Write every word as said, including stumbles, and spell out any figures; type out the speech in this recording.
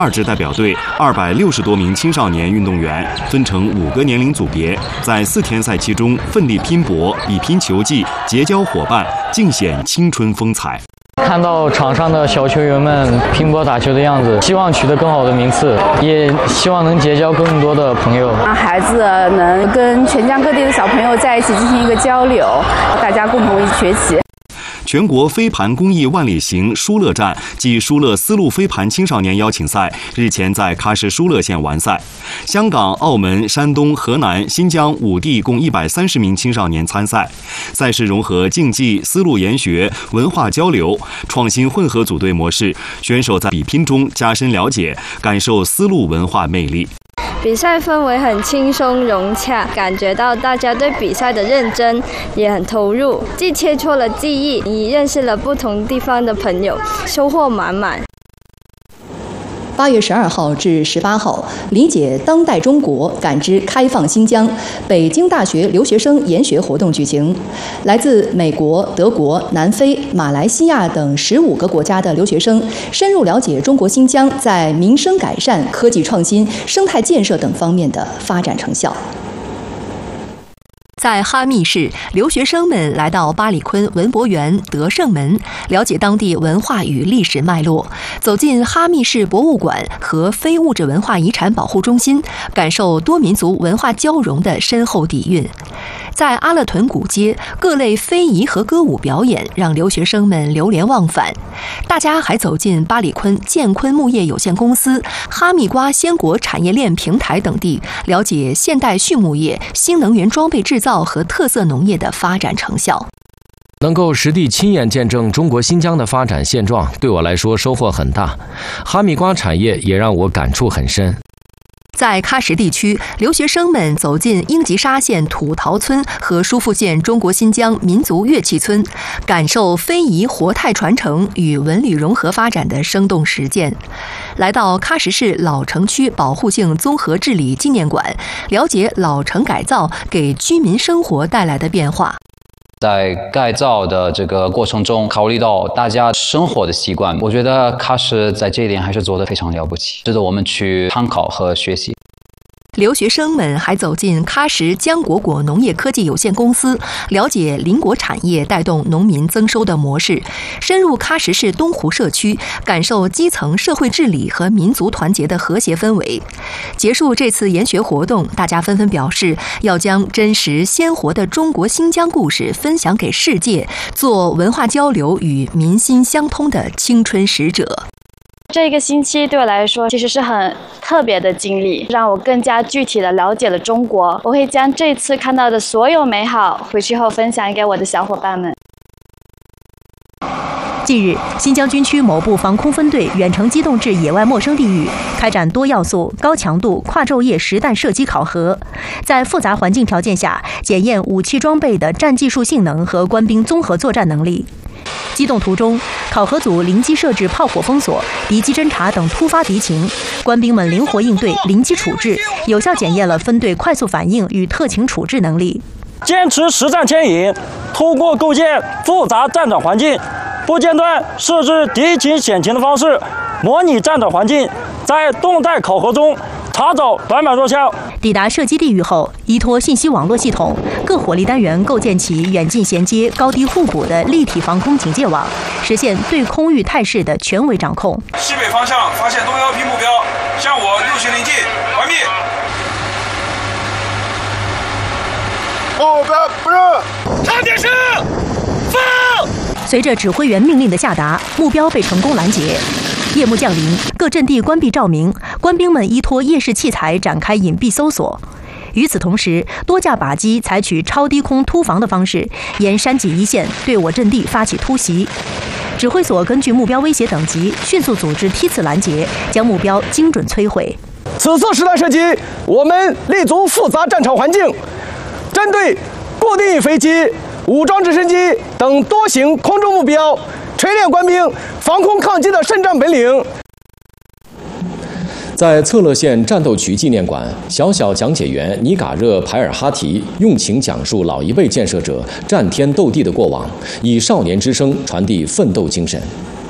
二支代表队二百六十多名青少年运动员分成五个年龄组别，在四天赛期中奋力拼搏，比拼球技，结交伙伴，尽显青春风采。 看到场上的小球员们拼搏打球的样子，希望取得更好的名次，也希望能结交更多的朋友， 让孩子能跟全疆各地的小朋友在一起进行一个交流，大家共同学习。 全国飞盘公益万里行舒乐站暨舒乐丝路飞盘青少年邀请赛日前在喀什舒乐县完赛。香港、澳门、山东、河南、新疆五地共一百三十名青少年参赛。赛事融合竞技、丝路研学、文化交流，创新混合组队模式，选手在比拼中加深了解，感受丝路文化魅力。 比赛氛围很轻松融洽，感觉到大家对比赛的认真，也很投入，既切磋了技艺，也认识了不同地方的朋友，收获满满。 八月十二号至十八号，理解当代中国，感知开放新疆，北京大学留学生研学活动举行。来自美国、德国、南非、马来西亚等十五个国家的留学生，深入了解中国新疆在民生改善、科技创新、生态建设等方面的发展成效。 在哈密市，留学生们来到巴里坤文博园德胜门，了解当地文化与历史脉络，走进哈密市博物馆和非物质文化遗产保护中心，感受多民族文化交融的深厚底蕴。在阿勒屯古街，各类非遗和歌舞表演让留学生们流连忘返。大家还走进巴里坤建坤木业有限公司、哈密瓜鲜果产业链平台等地，了解现代畜牧业、新能源装备制造和特色农业的发展成效。 能够实地亲眼见证中国新疆的发展现状，对我来说收获很大。哈密瓜产业也让我感触很深。 在喀什地区，留学生们走进英吉沙县土陶村和疏附县中国新疆民族乐器村，感受非遗活态传承与文旅融合发展的生动实践。来到喀什市老城区保护性综合治理纪念馆，了解老城改造给居民生活带来的变化。 在改造的这个过程中，考虑到大家生活的习惯，我觉得喀什在这一点还是做得非常了不起，值得我们去参考和学习。 留学生们还走进喀什浆果果农业科技有限公司，了解林果产业带动农民增收的模式，深入喀什市东湖社区，感受基层社会治理和民族团结的和谐氛围。结束这次研学活动，大家纷纷表示要将真实鲜活的中国新疆故事分享给世界，做文化交流与民心相通的青春使者。 这个星期对我来说其实是很特别的经历，让我更加具体的了解了中国。我会将这次看到的所有美好回去后分享给我的小伙伴们。 近日，新疆军区某部防空分队远程机动至野外陌生地域，开展多要素、高强度跨昼夜实弹射击考核，在复杂环境条件下检验武器装备的战技术性能和官兵综合作战能力。机动途中，考核组临机设置炮火封锁、敌机侦察等突发敌情，官兵们灵活应对、临机处置，有效检验了分队快速反应与特情处置能力。 坚持实战牵引，通过构建复杂战场环境，不间断设置敌情险情的方式，模拟战场环境，在动态考核中查找短板弱项。 抵达射击地域后，依托信息网络系统，各火力单元构建起远近衔接、高低互补的立体防空警戒网，实现对空域态势的全维掌控。 西北方向发现东幺 P 目标，向我六十临近，完毕。目标不热，插电声，放。 随着指挥员命令的下达，目标被成功拦截。夜幕降临，各阵地关闭照明，官兵们依托夜视器材展开隐蔽搜索。与此同时，多架靶机采取超低空突防的方式，沿山脊一线对我阵地发起突袭。指挥所根据目标威胁等级，迅速组织梯次拦截，将目标精准摧毁。 此次实弹射击，我们立足复杂战场环境，针对固定飞机、武装直升机等多型空中目标，锤炼官兵防空抗击的慎战本领。 在策勒县战斗区纪念馆，小小讲解员尼嘎热·排尔哈提用情讲述老一辈建设者战天斗地的过往，以少年之声传递奋斗精神。